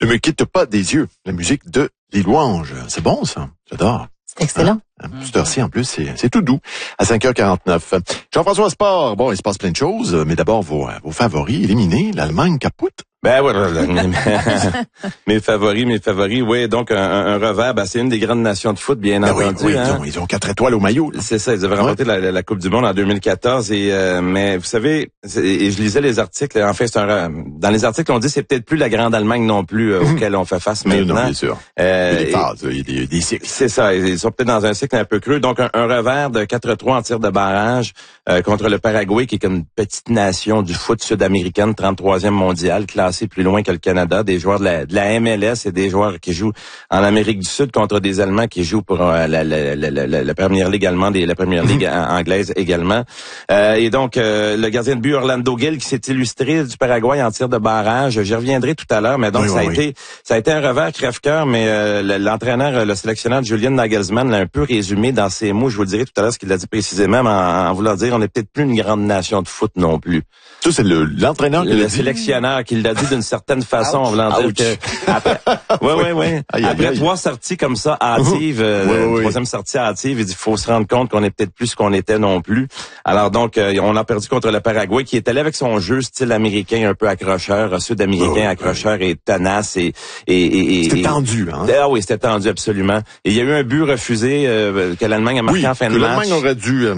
Ne me quitte pas des yeux. La musique de Les Louanges. C'est bon, ça. J'adore. C'est excellent. Cette heure-ci, en plus, c'est tout doux. À 5h49. Jean-François Sport. Bon, il se passe plein de choses, mais d'abord, vos favoris éliminés. L'Allemagne capote. Ben voilà, mes favoris, oui, donc un revers, c'est une des grandes nations de foot, bien entendu. Oui, ils ont 4 étoiles au maillot. Là. C'est ça, ils avaient remporté la Coupe du Monde en 2014 mais vous savez, et je lisais les articles, en fait, dans les articles on dit c'est peut-être plus la grande Allemagne non plus auquel on fait face maintenant. Non, bien sûr. Il y a des phases, il y a des cycles. C'est ça, ils sont peut-être dans un cycle un peu creux, donc un revers de 4-3 en tir de barrage contre le Paraguay, qui est comme une petite nation du foot sud-américaine, 33e mondial, classé plus loin que le Canada, des joueurs de la MLS et des joueurs qui jouent en Amérique du Sud contre des Allemands qui jouent pour la Première Ligue allemande et la Première Ligue anglaise également. Et donc, le gardien de but Orlando Gil qui s'est illustré du Paraguay en tir de barrage. J'y reviendrai tout à l'heure, mais donc ça a été un revers crève-cœur, mais l'entraîneur, le sélectionneur Julian Nagelsmann l'a un peu résumé dans ses mots. Je vous le dirai tout à l'heure ce qu'il a dit précisément, en voulant dire on n'est peut-être plus une grande nation de foot non plus. Ça, c'est l'entraîneur qui l'a dit. Le sélectionneur qui l'a dit d'une certaine façon, en voulant dire que après 3 sorties comme ça hâtives, troisième sortie hâtive, il dit faut se rendre compte qu'on est peut-être plus ce qu'on était non plus. Alors donc on a perdu contre le Paraguay qui est allé avec son jeu style américain un peu accrocheur, sud-américain accrocheur et tenace et c'était tendu, hein. Ah oui, c'était tendu absolument. Et il y a eu un but refusé que l'Allemagne a marqué en fin de match. L'Allemagne aurait dû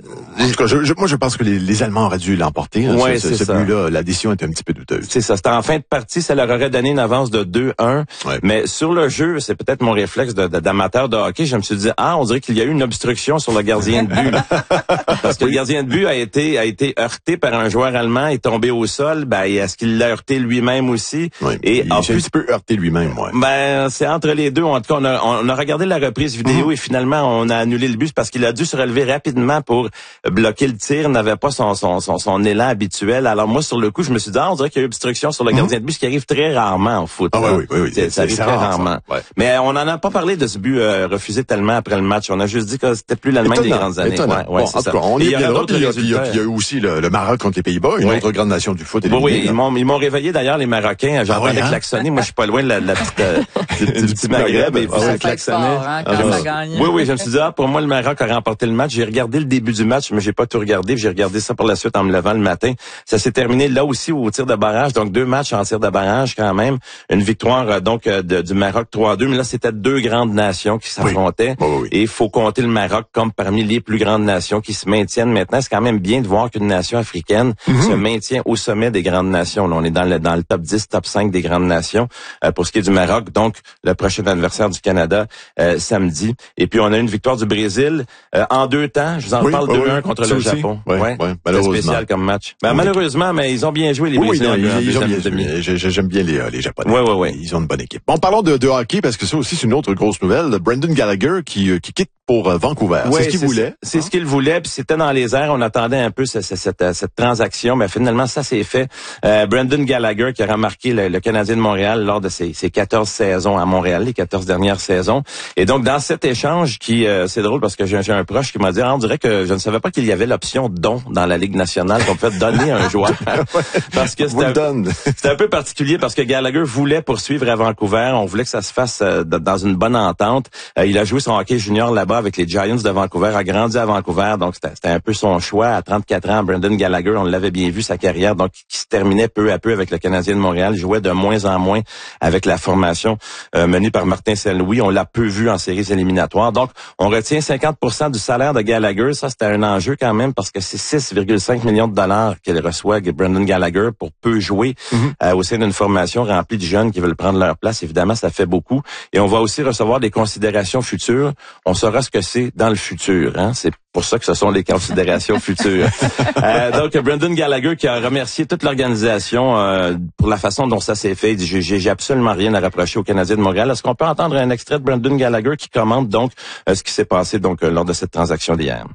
moi je pense que les Allemands auraient dû l'emporter. Ouais, ce but-là, la décision était un petit peu douteuse. C'est ça, c'était en fin de partie, ça leur aurait donné une avance de 2-1. Ouais. Mais sur le jeu, c'est peut-être mon réflexe d'amateur de hockey, je me suis dit on dirait qu'il y a eu une obstruction sur le gardien de but. Parce que le gardien de but a été heurté par un joueur allemand, est tombé au sol, est-ce qu'il l'a heurté lui-même aussi? Oui, et il s'est un petit peu heurté lui-même, ouais. C'est entre les deux, en tout cas on a regardé la reprise vidéo et finalement on a annulé le but parce qu'il a dû se relever rapidement pour bloquer le tir, n'avait pas son élan habituel. Alors moi sur le coup, je me suis dit on dirait qu'il y a eu obstruction sur le gardien de but, ce qui arrive très rarement en foot. Ah oui. Ça arrive très rarement. Ouais. Mais on n'en a pas parlé de ce but refusé tellement après le match. On a juste dit que c'était plus l'Allemagne des grandes années. Ouais, c'est ça. On y reviendra. Il y a eu aussi le Maroc contre les Pays-Bas, une autre grande nation du foot. Oui, ils m'ont réveillé d'ailleurs les Marocains. J'entendais klaxonner. Moi, je suis pas loin de la petite du petit Maghreb. Et ça klaxonnait. Oui, je me suis dit pour moi le Maroc a remporté le match. J'ai regardé le début du match, mais j'ai pas tout regardé. J'ai regardé ça par la suite en me levant le matin. Ça s'est terminé là aussi au tir de barrage. Donc 2 matchs en tir de barrage quand même. Une victoire du Maroc 3-2. Mais là, c'était 2 grandes nations qui s'affrontaient. Et il faut compter le Maroc comme parmi les plus grandes nations qui se maintiennent maintenant. C'est quand même bien de voir qu'une nation africaine se maintient au sommet des grandes nations. Là, on est dans le top 10, top 5 des grandes nations pour ce qui est du Maroc. Donc, le prochain adversaire du Canada samedi. Et puis, on a une victoire du Brésil en 2 temps. Je vous en parle 2-1 contre le Japon. C'est spécial comme match. Malheureusement, mais ils ont bien joué les Brésiliens. Ils ont bien joué. J'aime bien les Japonais. Oui. Ils ont une bonne équipe. Bon, parlons de hockey parce que ça aussi c'est une autre grosse nouvelle. Brendan Gallagher qui quitte pour Vancouver. C'est ce qu'il voulait. C'est ce qu'il voulait, puis c'était dans les airs. On attendait un peu cette transaction, mais finalement ça s'est fait. Brendan Gallagher qui a marqué le Canadien de Montréal lors de ses 14 saisons à Montréal, les 14 dernières saisons. Et donc dans cet échange c'est drôle parce que j'ai un proche qui m'a dit on dirait que je ne savais pas qu'il y avait l'option don dans la Ligue nationale qu'on peut donner à un joueur. Parce que c'était un peu particulier parce que Gallagher voulait poursuivre à Vancouver. On voulait que ça se fasse dans une bonne entente. Il a joué son hockey junior là-bas avec les Giants de Vancouver, a grandi à Vancouver, donc c'était un peu son choix. À 34 ans, Brendan Gallagher, on l'avait bien vu, sa carrière, donc qui se terminait peu à peu avec le Canadien de Montréal, jouait de moins en moins avec la formation menée par Martin Saint-Louis. On l'a peu vu en séries éliminatoires. Donc, on retient 50% du salaire de Gallagher. Ça, c'était un enjeu quand même parce que c'est 6,5 millions de dollars qu'il reçoit Brendan Gallagher pour peu jouer au sein d'une formation remplie de jeunes qui veulent prendre leur place. Évidemment, ça fait beaucoup. Et on va aussi recevoir des considérations futures. On saura ce que c'est dans le futur. C'est pour ça que ce sont les considérations futures. Donc, Brendan Gallagher qui a remercié toute l'organisation pour la façon dont ça s'est fait. Il dit, j'ai absolument rien à reprocher aux Canadiens de Montréal. Est-ce qu'on peut entendre un extrait de Brendan Gallagher qui commente donc ce qui s'est passé donc lors de cette transaction d'hier?